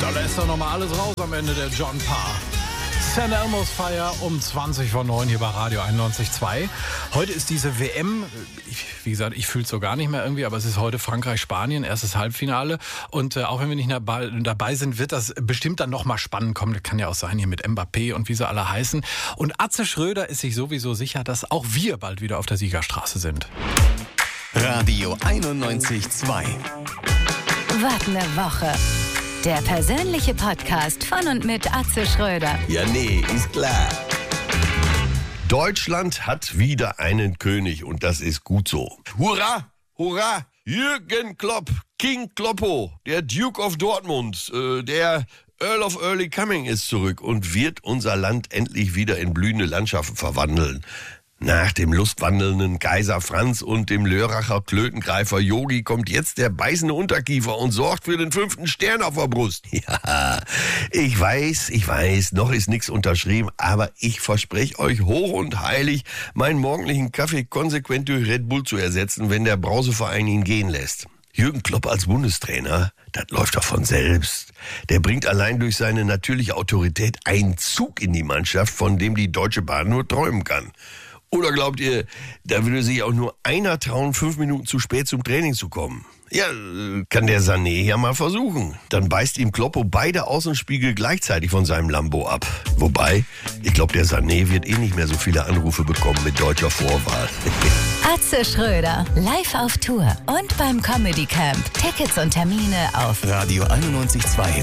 Da lässt er nochmal alles raus am Ende, der John Parr. St. Elmo's Fire um 20:09 hier bei Radio 91.2. Heute ist diese WM, wie gesagt, ich fühle es so gar nicht mehr irgendwie, aber es ist heute Frankreich-Spanien, erstes Halbfinale. Und auch wenn wir nicht dabei sind, wird das bestimmt dann nochmal spannend kommen. Das kann ja auch sein hier mit Mbappé und wie sie alle heißen. Und Atze Schröder ist sich sowieso sicher, dass auch wir bald wieder auf der Siegerstraße sind. Radio 91.2. Was ne Woche. Der persönliche Podcast von und mit Atze Schröder. Ja, nee, ist klar. Deutschland hat wieder einen König und das ist gut so. Hurra, hurra, Jürgen Klopp, King Kloppo, der Duke of Dortmund, der Earl of Early Coming ist zurück und wird unser Land endlich wieder in blühende Landschaften verwandeln. Nach dem lustwandelnden Kaiser Franz und dem Lörracher Klötengreifer Yogi kommt jetzt der beißende Unterkiefer und sorgt für den 5. Stern auf der Brust. Ja, ich weiß, noch ist nichts unterschrieben, aber ich verspreche euch hoch und heilig, meinen morgendlichen Kaffee konsequent durch Red Bull zu ersetzen, wenn der Brauseverein ihn gehen lässt. Jürgen Klopp als Bundestrainer, das läuft doch von selbst. Der bringt allein durch seine natürliche Autorität einen Zug in die Mannschaft, von dem die Deutsche Bahn nur träumen kann. Oder glaubt ihr, da würde sich auch nur einer trauen, 5 Minuten zu spät zum Training zu kommen? Ja, kann der Sané ja mal versuchen. Dann beißt ihm Kloppo beide Außenspiegel gleichzeitig von seinem Lambo ab. Wobei, ich glaube, der Sané wird nicht mehr so viele Anrufe bekommen mit deutscher Vorwahl. Atze Schröder, live auf Tour und beim Comedy Camp. Tickets und Termine auf Radio 91.2.